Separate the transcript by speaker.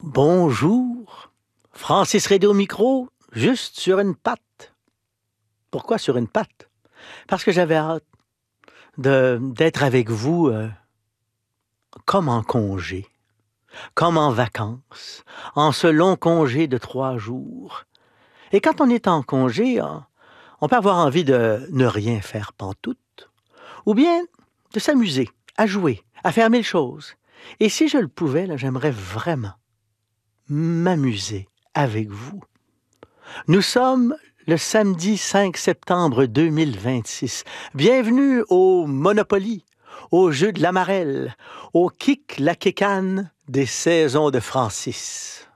Speaker 1: Bonjour, Francis Redé au micro, juste sur une patte. Pourquoi sur une patte? Parce que j'avais hâte d'être avec vous comme en congé, comme en vacances, en ce long congé de 3 jours. Et quand on est en congé, on peut avoir envie de ne rien faire pantoute, ou bien de s'amuser, à jouer, à faire mille choses. Et si je le pouvais, là, j'aimerais vraiment m'amuser avec vous. Nous sommes le samedi 5 septembre 2026. Bienvenue au Monopoly, au jeu de la marelle, au kick la kékane des saisons de Francis.